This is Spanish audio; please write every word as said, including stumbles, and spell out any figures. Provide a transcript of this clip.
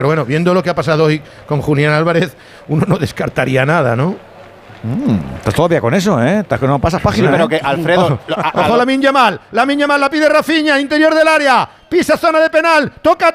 Pero bueno, viendo lo que ha pasado hoy con Julián Álvarez, uno no descartaría nada, ¿no? Mm, estás todavía con eso, ¿eh? Estás que no pasas página. Sí, pero ¿eh? que Alfredo. Ojo, a, a ojo Lamine Yamal. Lamine Yamal la pide Rafinha, interior del área. Pisa zona de penal. Toca